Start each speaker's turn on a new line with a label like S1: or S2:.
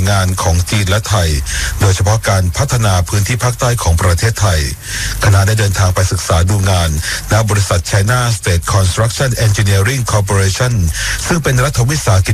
S1: งานของจีนและไทยโดยเฉพาะการพัฒนาพื้นที่ภาคใต้ของประเทศไทยคณะได้เดินทางไปศึกษาดูงานณบริษัท China State Construction Engineering Corporation ซึ่งเป็นรัฐวิสาหกิจ